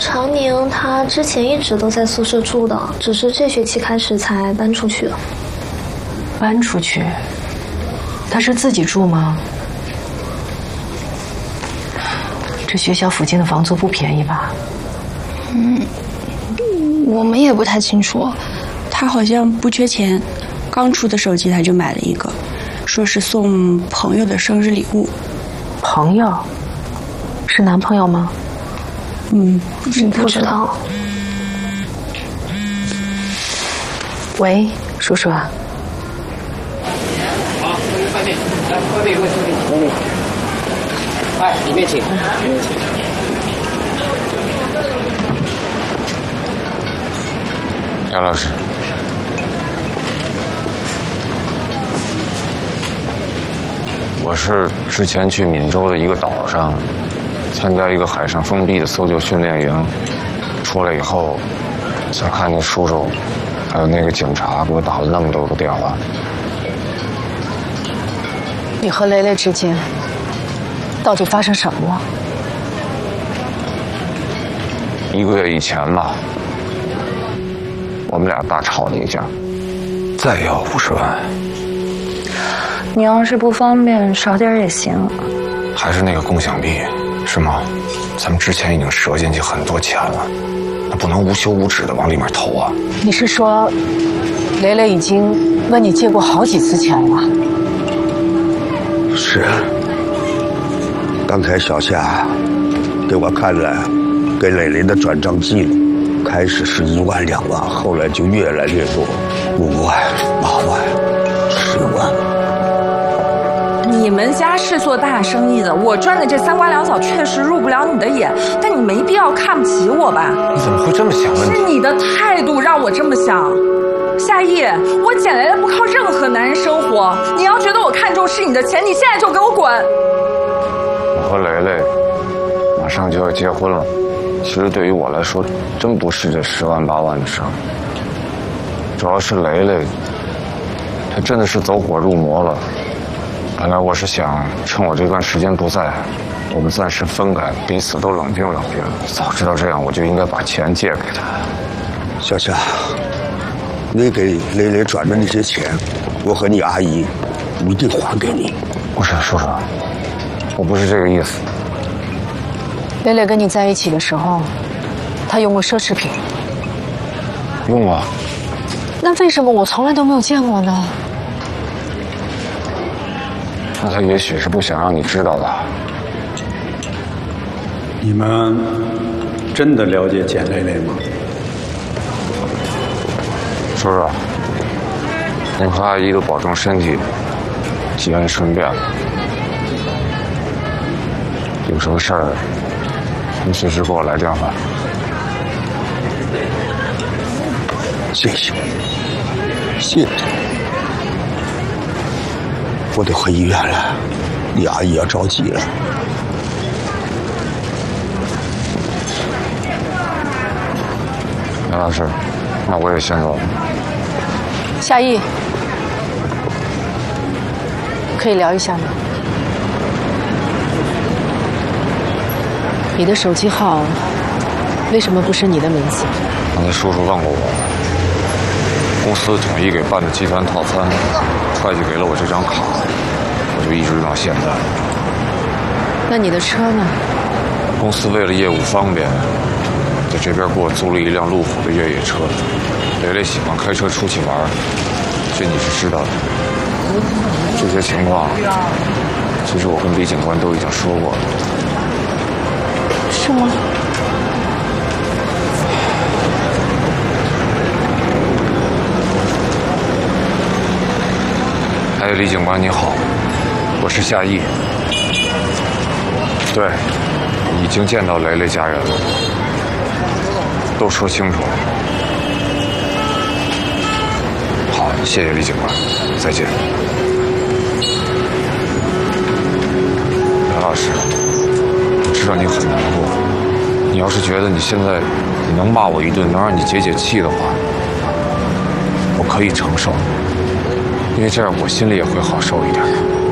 常宁他之前一直都在宿舍住的，只是这学期开始才搬出去的。 搬出去？他是自己住吗？这学校附近的房租不便宜吧？ 我们也不太清楚。他好像不缺钱，刚出的手机他就买了一个，说是送朋友的生日礼物。 朋友？是男朋友吗？ 不知道。 喂，叔叔啊。 好，快点，来，快点，哎，里面请，里面请。 杨老师，我是之前去闽州的一个岛上参加一个海上封闭的搜救训练营，出来以后才看见叔叔还有那个警察给我打了那么多个电话。 你和雷雷之间到底发生什么了 1个月以前吧，我们俩大吵了一架。 再要50万， 你要是不方便，少点也行。 还是那个共享币，是吗？咱们之前已经折进去很多钱了，那不能无休无止的往里面投啊。 你是说，雷雷已经问你借过好几次钱了？ 是。刚才小夏给我看了给磊磊的转账记录，开始是1万2万，后来就越来越多，5万、8万、10万。 你们家是做大生意的，我赚的这3瓜2枣确实入不了你的眼，但你没必要看不起我吧？ 你怎么会这么想问题？ 是你的态度让我这么想。夏意，我捡来的不靠任何男人生活，你要觉得我看重是你的钱，你现在就给我滚！ 我和雷雷马上就要结婚了，其实对于我来说，真不是这10万8万的事儿。主要是雷雷，他真的是走火入魔了。本来我是想趁我这段时间不在，我们暂时分开，彼此都冷静冷静。早知道这样，我就应该把钱借给他。 小夏，你给磊磊转的那些钱，我和你阿姨一定还给你。 不是，叔叔，我不是这个意思。 磊磊跟你在一起的时候，他用过奢侈品？ 用过。 那为什么我从来都没有见过呢？ 那他也许是不想让你知道的。 你们真的了解简磊磊吗？ 叔叔，您和阿姨都保重身体，吉安顺便。有什么事儿，您随时给我来电话。 谢谢，谢谢。我得回医院了，你阿姨要着急了。 杨老师，那我也先走了。 夏意，可以聊一下吗？你的手机号为什么不是你的名字？ 刚才叔叔问过我，公司统一给办的集团套餐，会计给了我这张卡，我就一直用到现在。 那你的车呢？ 公司为了业务方便，在这边给我租了一辆路虎的越野车。磊磊喜欢开车出去玩，这你是知道的。这些情况，其实我跟李警官都已经说过了。 是吗？ 哎，李警官你好，我是夏意。对，已经见到雷雷家人了，都说清楚了。好，谢谢李警官，再见。杨老师，我知道你很难过，你要是觉得你现在你能骂我一顿，能让你解解气的话，我可以承受，因为这样我心里也会好受一点。